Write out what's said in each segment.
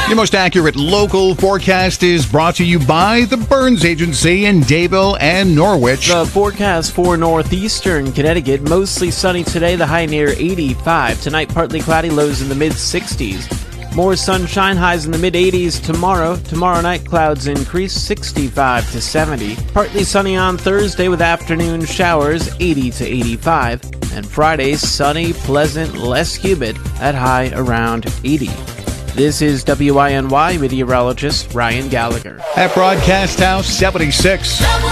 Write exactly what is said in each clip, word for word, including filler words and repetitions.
Your most accurate local forecast is brought to you by the Burns Agency in Dayville and Norwich. The forecast for northeastern Connecticut, mostly sunny today, the high near eighty-five. Tonight, partly cloudy, lows in the mid-sixties. More sunshine, highs in the mid-eighties tomorrow. Tomorrow night, clouds increase, sixty-five to seventy. Partly sunny on Thursday with afternoon showers, eighty to eighty-five. And Friday, sunny, pleasant, less humid, at high around eighty. This is W I N Y meteorologist Ryan Gallagher. At Broadcast House seventy-six. W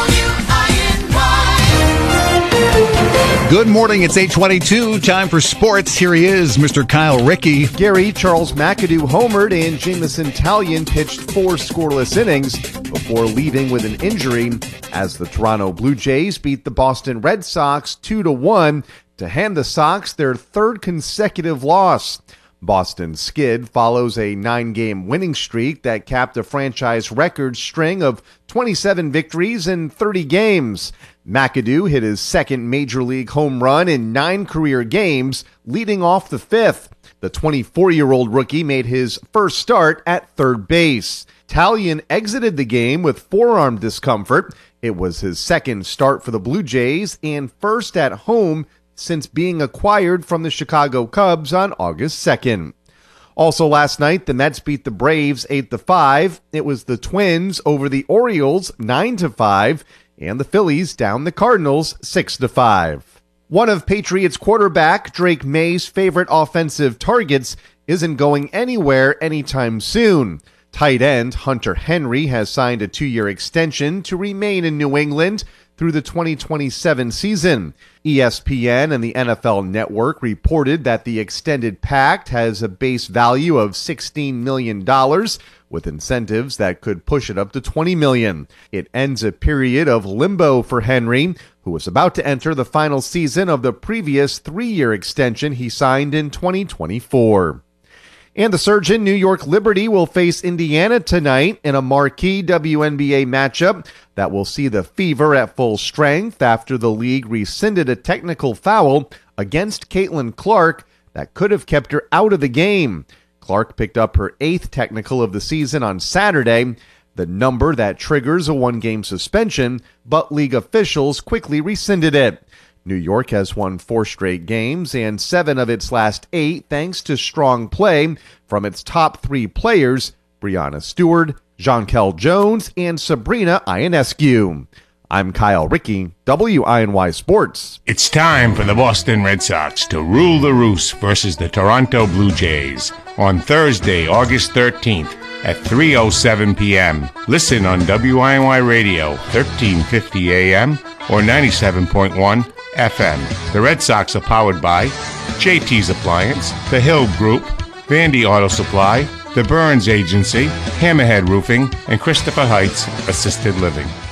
I N Y. Good morning, it's eight twenty-two. Time for sports. Here he is, Mister Kyle Rickey. Gary Charles McAdoo homered and Jamison Talion pitched four scoreless innings before leaving with an injury as the Toronto Blue Jays beat the Boston Red Sox two to one to hand the Sox their third consecutive loss. Boston's skid follows a nine-game winning streak that capped a franchise record string of twenty-seven victories in thirty games. McAdoo hit his second major league home run in nine career games, leading off the fifth. The twenty-four-year-old rookie made his first start at third base. Talion exited the game with forearm discomfort. It was his second start for the Blue Jays and first at home since being acquired from the Chicago Cubs on August second. Also last night, the Mets beat the Braves eight to five. It was the Twins over the Orioles nine to five, and the Phillies down the Cardinals six to five. One of Patriots quarterback Drake May's favorite offensive targets isn't going anywhere anytime soon. Tight end Hunter Henry has signed a two-year extension to remain in New England through the twenty twenty-seven season. E S P N and the N F L Network reported that the extended pact has a base value of sixteen million dollars, with incentives that could push it up to twenty million dollars. It ends a period of limbo for Henry, who was about to enter the final season of the previous three-year extension he signed in twenty twenty-four. And the Surgeon New York Liberty will face Indiana tonight in a marquee W N B A matchup that will see the Fever at full strength after the league rescinded a technical foul against Caitlin Clark that could have kept her out of the game. Clark picked up her eighth technical of the season on Saturday, the number that triggers a one-game suspension, but league officials quickly rescinded it. New York has won four straight games and seven of its last eight thanks to strong play from its top three players, Breanna Stewart, Jonquel Jones, and Sabrina Ionescu. I'm Kyle Rickey, W I N Y Sports. It's time for the Boston Red Sox to rule the roost versus the Toronto Blue Jays on Thursday, August thirteenth at three oh seven p.m. Listen on W I N Y Radio, thirteen fifty a.m. or ninety-seven point one F M. The Red Sox are powered by J T's Appliance, The Hill Group, Vandy Auto Supply, The Burns Agency, Hammerhead Roofing, and Christopher Heights Assisted Living.